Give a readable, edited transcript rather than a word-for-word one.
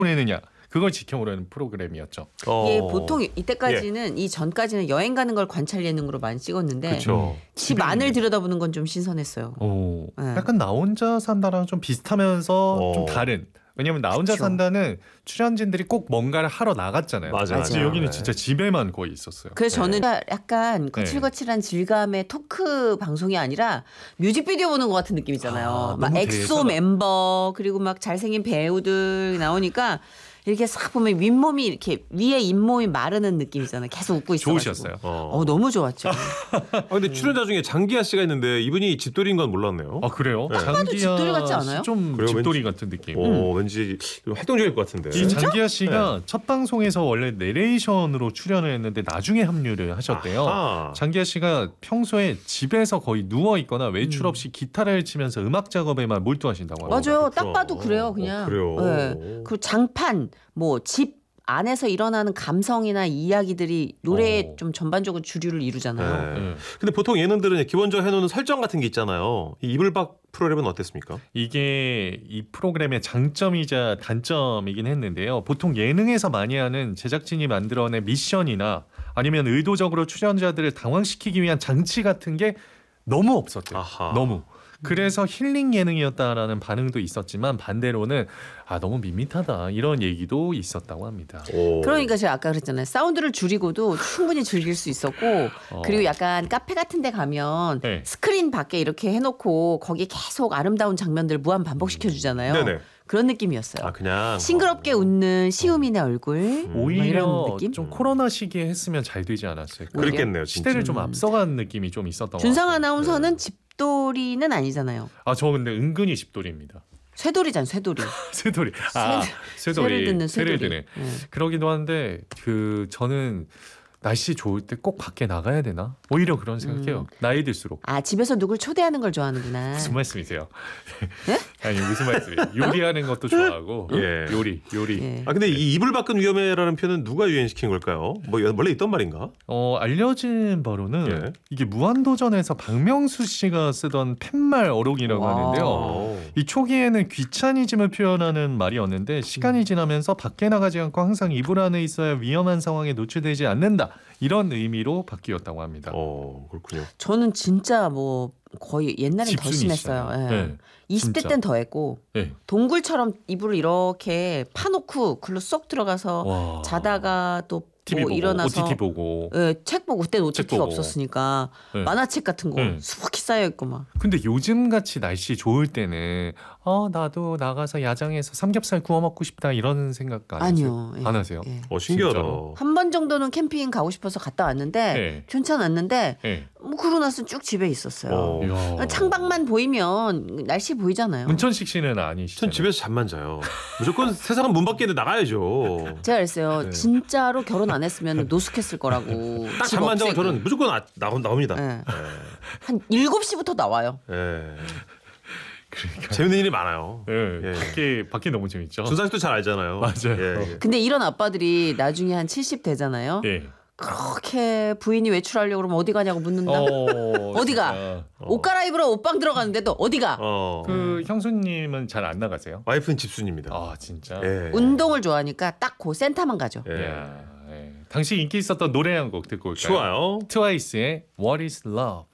보내느냐 그걸 지켜보려는 프로그램이었죠. 예, 보통 이때까지는 예. 이 전까지는 여행 가는 걸 관찰 예능으로 많이 찍었는데 그렇죠. 집 안을 들여다보는 건 좀 신선했어요. 오, 네. 약간 나 혼자 산다랑 좀 비슷하면서 좀 다른. 왜냐면 나 혼자 그쵸. 산다는 출연진들이 꼭 뭔가를 하러 나갔잖아요. 맞아요. 근데 여기는 네. 진짜 집에만 거의 있었어요. 그래서 저는 약간 거칠거칠한 질감의 토크 방송이 아니라 뮤직비디오 보는 것 같은 느낌이잖아요. 아, 막 너무 엑소 대단하다. 멤버 그리고 막 잘생긴 배우들 나오니까 이렇게 싹 보면 윗몸이 이렇게 위에 잇몸이 마르는 느낌이잖아요. 계속 웃고 있어가지고. 좋으셨어요? 너무 좋았죠. 근데 출연자 중에 장기하 씨가 있는데 이분이 집돌이인 건 몰랐네요. 아 그래요? 네. 딱 봐도 집돌이 같지 않아요? 좀 그래요? 집돌이 같은 느낌. 왠지 좀 활동적일 것 같은데. 이 장기하 씨가 첫 방송에서 원래 내레이션으로 출연을 했는데 나중에 합류를 하셨대요. 아하. 장기하 씨가 평소에 집에서 거의 누워 있거나 외출 없이 기타를 치면서 음악 작업에만 몰두하신다고 합니다. 맞아요. 그렇구나. 딱 봐도 그래요. 그냥. 그래요. 네. 그리고 장판 뭐 집 안에서 일어나는 감성이나 이야기들이 노래에 좀 전반적으로 주류를 이루잖아요. 네. 근데 보통 예능들은 기본적으로 해놓는 설정 같은 게 있잖아요. 이 이불밖 프로그램은 어땠습니까? 이게 이 프로그램의 장점이자 단점이긴 했는데요. 보통 예능에서 많이 하는 제작진이 만들어낸 미션이나 아니면 의도적으로 출연자들을 당황시키기 위한 장치 같은 게 너무 없었대요. 아하. 너무. 그래서 힐링 예능이었다라는 반응도 있었지만 반대로는 너무 밋밋하다 이런 얘기도 있었다고 합니다. 그러니까 제가 아까 그랬잖아요. 사운드를 줄이고도 충분히 즐길 수 있었고 그리고 약간 카페 같은 데 가면 네. 스크린 밖에 이렇게 해놓고 거기에 계속 아름다운 장면들을 무한 반복시켜주잖아요. 네네. 그런 느낌이었어요. 그냥 싱그럽게 웃는 시우민의 얼굴 뭐 이런 오히려 느낌? 좀 코로나 시기에 했으면 잘 되지 않았을까. 그랬겠네요. 진짜. 시대를 좀 앞서간 느낌이 좀 있었던 것 같아요. 준상 아나운서는 집돌이는 아니잖아요. 저 근데 은근히 집돌이입니다. 쇠돌이잖아요. 쇠돌이. 쇠돌이. 쇠돌이. 쇠를 듣는 쇠를 쇠돌이. 드네. 그러기도 한데 저는 날씨 좋을 때 꼭 밖에 나가야 되나? 오히려 그런 생각해요. 나이 들수록. 집에서 누굴 초대하는 걸 좋아하는구나. 무슨 말씀이세요? 네? 아니 무슨 말씀이에요? 요리하는 것도 좋아하고 예. 요리. 예. 근데 이 이불 밖은 위험해라는 표현은 누가 유행시킨 걸까요? 뭐 원래 있던 말인가? 알려진 바로는 예. 이게 무한도전에서 박명수 씨가 쓰던 팻말 어록이라고 와. 하는데요. 이 초기에는 귀차니즘을 표현하는 말이었는데 시간이 지나면서 밖에 나가지 않고 항상 이불 안에 있어야 위험한 상황에 노출되지 않는다. 이런 의미로 바뀌었다고 합니다. 그렇군요. 저는 진짜 뭐 거의 옛날엔 더 심했어요. 집순이시잖아요. 예. 네. 20대 진짜. 땐 더 했고 네. 동굴처럼 이불을 이렇게 파놓고 글로 쏙 들어가서 와. 자다가 또 TV 뭐 보고 일어나서 OTT 보고. 책 보고 그때는 책 OTT가 보고. 없었으니까 네. 만화책 같은 거 네. 수북히 쌓여 있고 막. 근데 요즘 같이 날씨 좋을 때는 나도 나가서 야장에서 삼겹살 구워 먹고 싶다 이런 생각 안 하세요? 아니요. 예. 안 하세요? 예. 신기하다. 진짜로? 한 번 정도는 캠핑 가고 싶어서 갔다 왔는데 네. 괜찮았는데 네. 뭐 그러고 나서 쭉 집에 있었어요. 이야. 창밖만 보이면 날씨 보이잖아요. 문천식 씨는 아니시죠? 전 집에서 잠만 자요. 무조건 세상은 문 밖에 나가야죠. 제가 그랬어요. 네. 진짜로 결혼 안 했으면 노숙했을 거라고. 딱 집 잠만 자고 없애고. 저는 무조건 나옵니다. 예. 한 7시부터 나와요. 그러니까. 재밌는 일이 많아요. 예. 밖에 너무 재밌죠. 준상씨도 잘 알잖아요. 맞아요. 근데 이런 아빠들이 나중에 한 70 되잖아요. 예. 그렇게 부인이 외출하려고 그러면 어디 가냐고 묻는다. 어디가? 진짜. 옷 갈아입으러 옷방 들어가는데도 어디가? 형수님은 잘 안 나가세요? 와이프는 집순입니다. 진짜. 예. 운동을 좋아하니까 딱 그 센터만 가죠. 예. 이야, 예. 당시 인기 있었던 노래 한 곡 듣고 올까요? 좋아요. 트와이스의 What is Love.